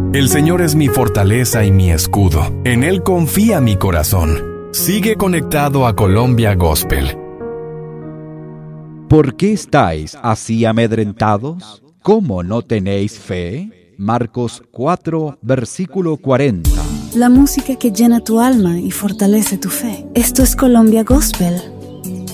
El Señor es mi fortaleza y mi escudo. En Él confía mi corazón. Sigue conectado a Colombia Gospel. ¿Por qué estáis así amedrentados? ¿Cómo no tenéis fe? Marcos 4, versículo 40. La música que llena tu alma y fortalece tu fe. Esto es Colombia Gospel